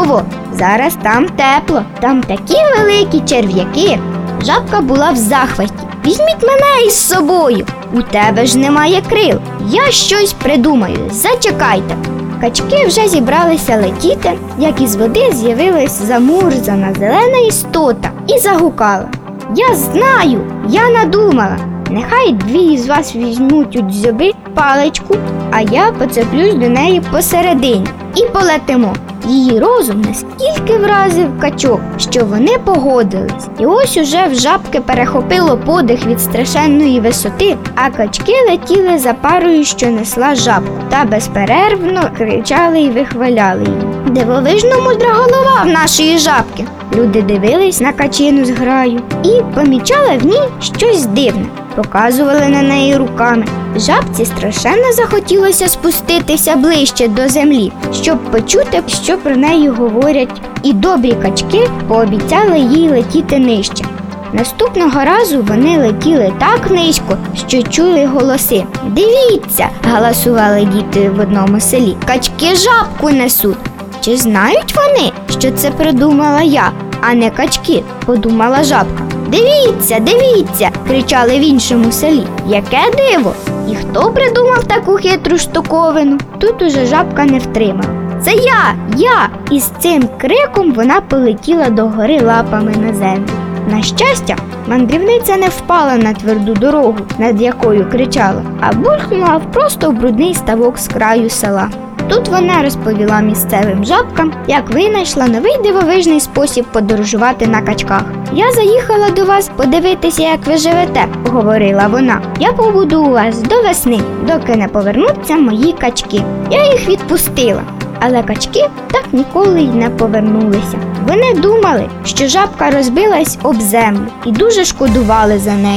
диво! Зараз там тепло, там такі великі черв'яки. Жабка була в захваті. Візьміть мене із собою. У тебе ж немає крил. Я щось придумаю. Зачекайте. Качки вже зібралися летіти, як із води з'явилась замурзана зелена істота і загукала. Я знаю, я надумала. Нехай дві із вас візьмуть у дзьоби паличку, а я поцеплюсь до неї посередині і полетимо. Її розум настільки вразив качок, що вони погодились. І ось уже в жабки перехопило подих від страшенної висоти, а качки летіли за парою, що несла жабку, та безперервно кричали і вихваляли її. Дивовижно мудра голова в нашої жабки. Люди дивились на качину зграю і помічали в ній щось дивне. Показували на неї руками. Жабці страшенно захотілося спуститися ближче до землі, щоб почути, що про неї говорять, і добрі качки пообіцяли їй летіти нижче. Наступного разу вони летіли так низько, що чули голоси. «Дивіться!» – галасували діти в одному селі. «Качки жабку несуть!» Чи знають вони, що це придумала я, а не качки, подумала жабка. «Дивіться, дивіться!» – кричали в іншому селі. «Яке диво! І хто придумав таку хитру штуковину?» Тут уже жабка не втримала. «Це я!» І з цим криком вона полетіла догори лапами на землю. На щастя, мандрівниця не впала на тверду дорогу, над якою кричала, а булькнула просто в брудний ставок з краю села. Тут вона розповіла місцевим жабкам, як винайшла новий дивовижний спосіб подорожувати на качках. «Я заїхала до вас подивитися, як ви живете», – говорила вона. «Я побуду у вас до весни, доки не повернуться мої качки». Я їх відпустила. Але качки так ніколи й не повернулися. Вони думали, що жабка розбилась об землю і дуже шкодували за нею.